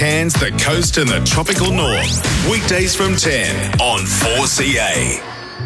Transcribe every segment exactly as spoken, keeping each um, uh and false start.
Cairns, the coast and the tropical north. Weekdays from ten on four C A.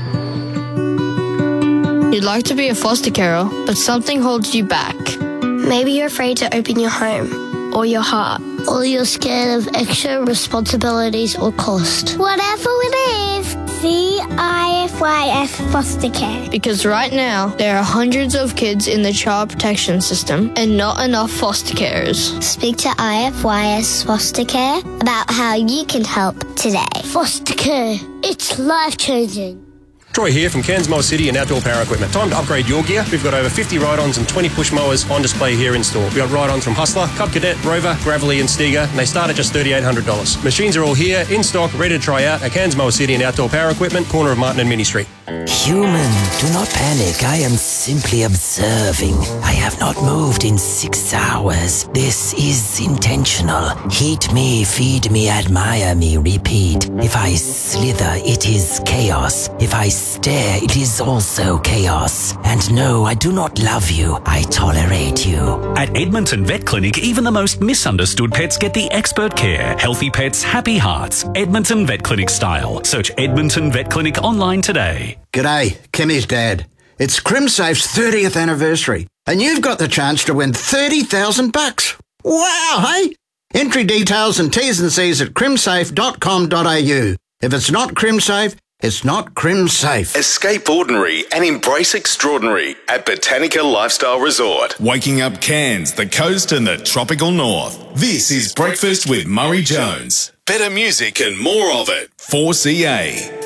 You'd like to be a foster carer, but something holds you back. Maybe you're afraid to open your home or your heart, or you're scared of extra responsibilities or cost. Whatever it is, C I F Y S Foster Care. Because right now, there are hundreds of kids in the child protection system and not enough foster carers. Speak to I F Y S Foster Care about how you can help today. Foster care, it's life-changing. Troy here from Cairns Mower City and Outdoor Power Equipment. Time to upgrade your gear. We've got over fifty ride-ons and twenty push mowers on display here in store. We've got ride-ons from Hustler, Cub Cadet, Rover, Gravelly and Stiga, and they start at just three thousand eight hundred dollars. Machines are all here, in stock, ready to try out at Cairns Mower City and Outdoor Power Equipment, corner of Martin and Mini Street. Human, do not panic. I am simply observing. I have not moved in six hours. This is intentional. Heat me, feed me, admire me, repeat. If I slither, it is chaos. If I stare, it is also chaos. And no, I do not love you. I tolerate you. At Edmonton Vet Clinic, even the most misunderstood pets get the expert care. Healthy pets, happy hearts. Edmonton Vet Clinic style. Search Edmonton Vet Clinic online today. G'day, Kimmy's dad. It's CrimSafe's thirtieth anniversary, and you've got the chance to win thirty thousand bucks. Wow, hey? Entry details and T's and C's at crimsafe dot com dot a u. If it's not CrimSafe, it's not CrimSafe. Escape ordinary and embrace extraordinary at Botanica Lifestyle Resort. Waking up Cairns, the coast and the tropical north. This is Breakfast with Murray Jones. Better music and more of it. four C A.